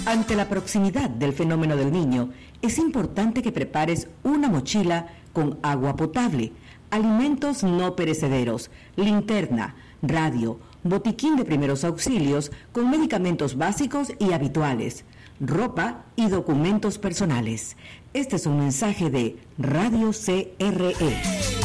Ante la proximidad del fenómeno del Niño, es importante que prepares una mochila con agua potable, alimentos no perecederos, linterna, radio, botiquín de primeros auxilios con medicamentos básicos y habituales, ropa y documentos personales. Este es un mensaje de Radio CRE.